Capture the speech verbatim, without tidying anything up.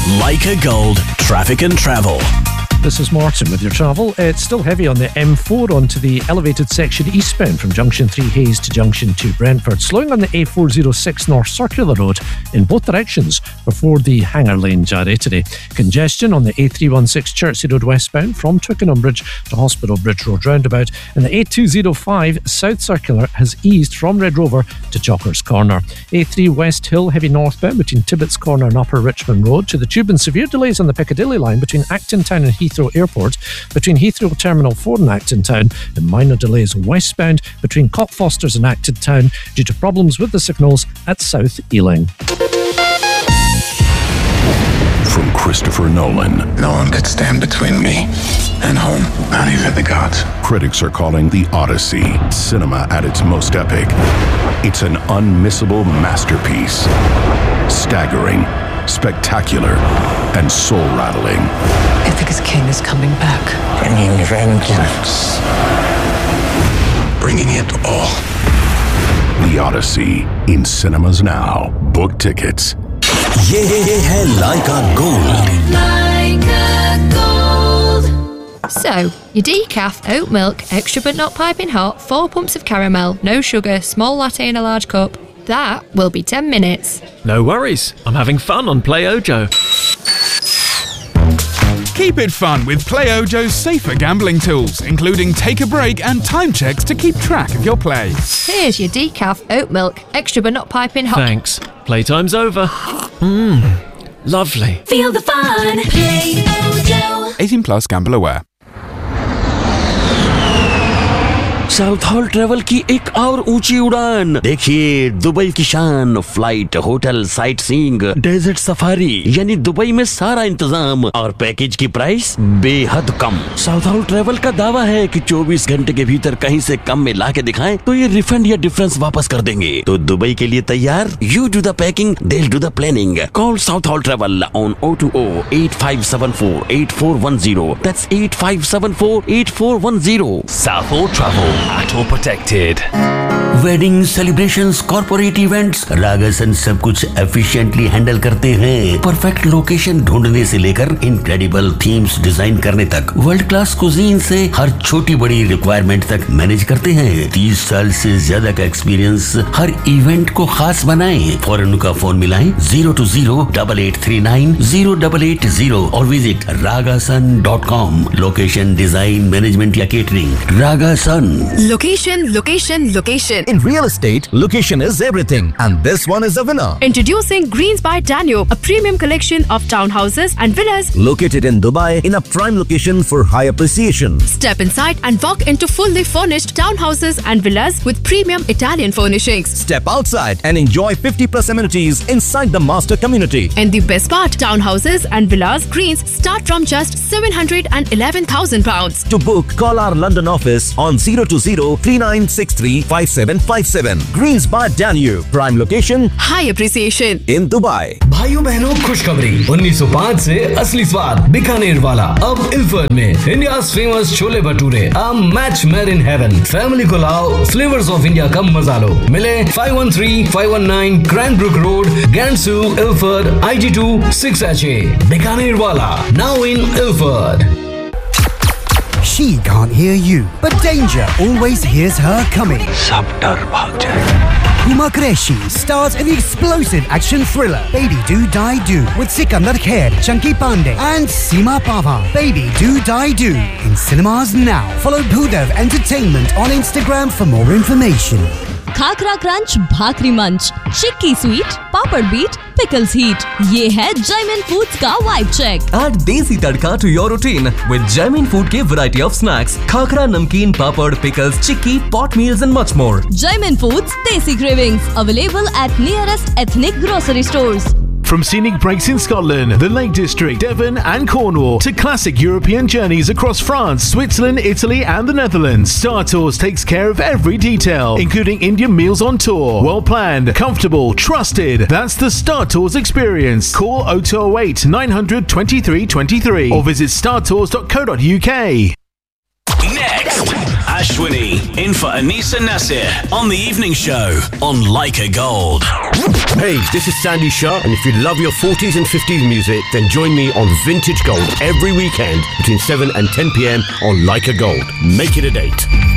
Leica Gold, traffic and travel. This is Martin with your travel. It's still heavy on the M four onto the elevated section eastbound from Junction three Hayes to Junction two Brentford. Slowing on the A four oh six North Circular Road in both directions before the Hanger Lane Gyratory. Congestion on the A three sixteen Chertsey Road westbound from Twickenham Bridge to Hospital Bridge Road roundabout. And the A two oh five South Circular has eased from Red Rover to Jockers Corner. A three West Hill heavy northbound between Tibbets Corner and Upper Richmond Road to the Tube, and severe delays on the Piccadilly line between Acton Town and Heathrow Airport, between Heathrow Terminal four and Acton Town, and minor delays westbound between Cockfosters and Acton Town due to problems with the signals at South Ealing. From Christopher Nolan. No one could stand between me and home, not even the gods. Critics are calling The Odyssey cinema at its most epic. It's an unmissable masterpiece. Staggering, spectacular, and soul-rattling. Ithaca's king is coming back. Bringing vengeance. Bringing it all. The Odyssey, in cinemas now. Book tickets. ये है Leica Gold. Leica Gold. So, your decaf, oat milk, extra but not piping hot, four pumps of caramel, no sugar, small latte in a large cup. That will be ten minutes. No worries, I'm having fun on Play Ojo. Keep it fun with Play Ojo's safer gambling tools, including take a break and time checks to keep track of your play. Here's your decaf, oat milk, extra but not piping hot. Thanks. Playtime's over. Mmm, lovely. Feel the fun. Play Ojo. eighteen plus, gamble aware. South hall travel की एक और ऊंची उड़ान। देखिए Dubai की शान, flight, hotel, sight seeing, desert safari, यानी Dubai में सारा इंतजाम और पैकेज की प्राइस बेहद कम। साउथ हॉल ट्रेवल का दावा है कि चौबीस घंटे के भीतर कहीं से कम में ला के दिखाएं तो ये रिफंड या डिफरेंस वापस कर देंगे। तो दुबई के लिए तैयार? You do the packing, they'll do the planning. Call South Hall Travel on zero two zero eight five seven four eight four one zero. That's eight five seven four eight four one zero. South Hall Travel. Auto protected. Wedding, celebrations, corporate events, रागासन सब कुछ efficiently handle करते हैं। Perfect location ढूंढने से लेकर incredible themes design करने तक, world class cuisine से हर छोटी बड़ी रिक्वायरमेंट तक मैनेज करते हैं। तीस साल से ज्यादा का एक्सपीरियंस हर इवेंट को खास बनाएं। फौरन का फोन मिलाएं zero to zero double eight three nine zero double eight zero और visit रागासन dot com. Location, design, management या catering, रागासन। Location, location, location. In real estate, location is everything, and this one is a winner. Introducing Greens by Danube, a premium collection of townhouses and villas located in Dubai in a prime location for high appreciation. Step inside and walk into fully furnished townhouses and villas with premium Italian furnishings. Step outside and enjoy fifty plus amenities inside the master community. And the best part, townhouses and villas Greens start from just seven hundred eleven thousand pounds. To book, call our London office on zero two zero three nine six three five seven five seven. Greens by Danube, prime location, high appreciation in Dubai. भाइयों बहनों खुशखबरी, उन्नीस सौ पाँच से असली स्वाद बीकानेर वाला अब इल्फर्ड में। India's famous chole bhature, a match made in heaven। Family को लाओ, फ्लेवर्स ऑफ इंडिया का मजा लो। मिले five one three five one nine Cranbrook Road, Gansu, Ilford, I G two six H A। Bikaner वाला, now in Ilford। She can't hear you, but danger always hears her coming. सब डर भाग जाए। Huma Qureshi stars in the explosive action thriller Baby Do Die Do with Sikandar Kher, Chunky Pandey and Seema Pava. Baby Do Die Do in cinemas now. Follow Bhudev Entertainment on Instagram for more information. Khakhra crunch, भाकरी मंच, चिक्की sweet, पापड़ beat, pickles heat. ये है Jaymin foods का vibe check. Add देसी तड़का to your routine with Jaimin Food के variety of snacks, khakhra, नमकीन, पापड़, pickles, chikki, pot meals and much more. Jaimin Foods Desi Cravings, available at nearest ethnic grocery stores. From scenic breaks in Scotland, the Lake District, Devon and Cornwall to classic European journeys across France, Switzerland, Italy and the Netherlands, Star Tours takes care of every detail, including Indian meals on tour. Well planned, comfortable, trusted. That's the Star Tours experience. Call oh two oh eight nine hundred twenty-three twenty-three or visit star tours dot co dot uk. Next, a Ashwini in for Anisa Nasir on The Evening Show on Leica Gold. Hey, this is Sandy Shah, and if you love your forties and fifties music, then join me on Vintage Gold every weekend between seven and ten p.m. on Leica Gold. Make it a date.